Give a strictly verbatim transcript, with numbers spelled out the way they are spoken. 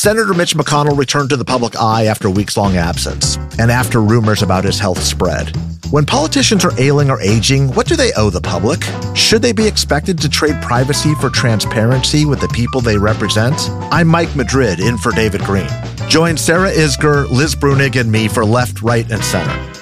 Senator Mitch McConnell returned to the public eye after a weeks-long absence, and after rumors about his health spread. When politicians are ailing or aging, what do they owe the public? Should they be expected to trade privacy for transparency with the people they represent? I'm Mike Madrid, in for David Green. Join Sarah Isgur, Liz Brunig, and me for Left, Right, and Center.